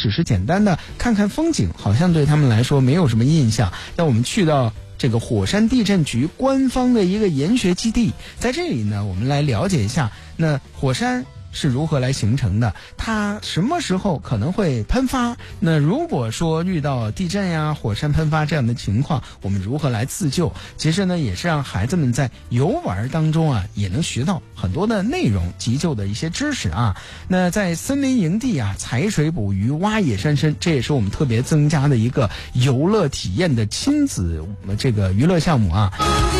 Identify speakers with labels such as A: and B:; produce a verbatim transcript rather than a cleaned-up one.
A: 只是简单的看看风景，好像对他们来说没有什么印象。但我们去到这个火山地震局官方的一个研学基地，在这里呢，我们来了解一下，那火山是如何来形成的，它什么时候可能会喷发，那如果说遇到地震呀、火山喷发这样的情况，我们如何来自救。其实呢，也是让孩子们在游玩当中啊，也能学到很多的内容，急救的一些知识啊。那在森林营地啊，采水捕鱼、挖野山参，这也是我们特别增加的一个游乐体验的亲子这个娱乐项目啊。